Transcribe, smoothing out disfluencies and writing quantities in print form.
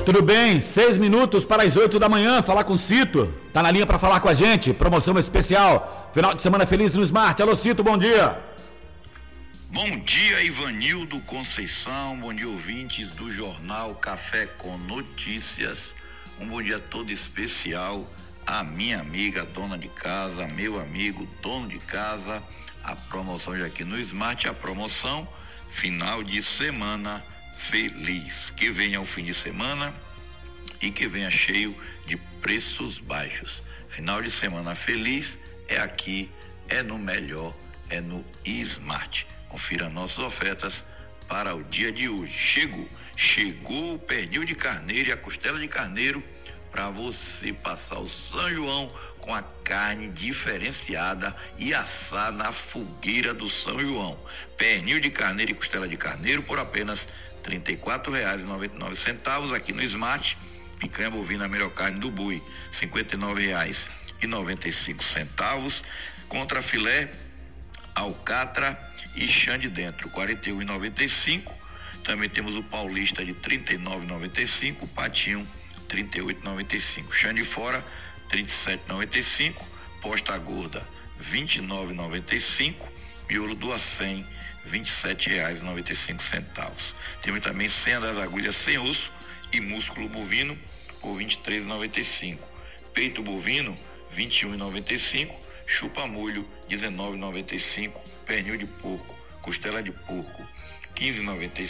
tudo bem? 6 minutos para as 8 da manhã, falar com o Cito. Tá na linha para falar com a gente, promoção especial. Final de semana feliz no Smart. Alô, Cito, bom dia. Bom dia, Ivanildo Conceição, bom dia, ouvintes do Jornal Café com Notícias. Um bom dia todo especial à minha amiga dona de casa, meu amigo dono de casa. A promoção já aqui no Smart, a promoção final de semana feliz. Que venha o fim de semana e que venha cheio de preços baixos. Final de semana feliz é aqui, é no melhor, é no Smart. Confira nossas ofertas para o dia de hoje. Chegou o pernil de carneiro e a costela de carneiro para você passar o São João com a carne diferenciada e assar na fogueira do São João. Pernil de carneiro e costela de carneiro por apenas R$ 34,99 aqui no Smart. Picanha bovina, a melhor carne do boi, R$ 59,95. Contra filé, alcatra e chã de dentro, R$ 41,95. Também temos o paulista de R$ 39,95, patinho R$ 38,95, chã de fora R$ 37,95, posta gorda R$ 29,95, miolo do acém R$ 27,95. Temos também senha das agulhas sem osso e músculo bovino por R$ 23,95, peito bovino R$ 21,95, chupa molho R$ 19,95, pernil de porco, costela de porco R$ 15,95.